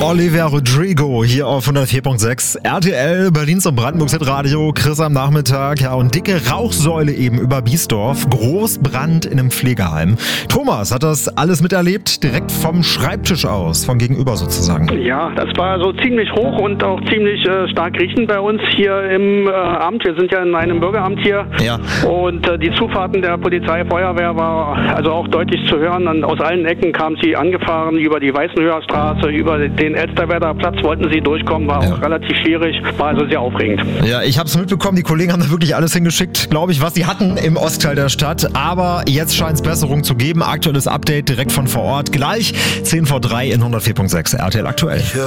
Olivia Rodrigo hier auf 104.6 RTL, Berlins und Brandenburgs Hitradio. Chris am Nachmittag, ja, und dicke Rauchsäule eben über Biesdorf. Großbrand in einem Pflegeheim. Thomas hat das alles miterlebt, direkt vom Schreibtisch aus, von gegenüber sozusagen. Ja, das war so ziemlich hoch und auch ziemlich stark riechend bei uns hier im Amt. Wir sind ja in einem Bürgeramt hier. Ja. Und die Zufahrten der Polizei, Feuerwehr war also auch deutlich zu hören. Und aus allen Ecken kamen sie angefahren, über die Weißenhöher Straße, über den Elsterwerder Platz wollten sie durchkommen, war auch relativ schwierig, war also sehr aufregend. Ja, ich habe es mitbekommen, die Kollegen haben da wirklich alles hingeschickt, glaube ich, was sie hatten im Ostteil der Stadt. Aber jetzt scheint es Besserung zu geben. Aktuelles Update direkt von vor Ort. Gleich 10 vor 3 in 104.6 RTL aktuell.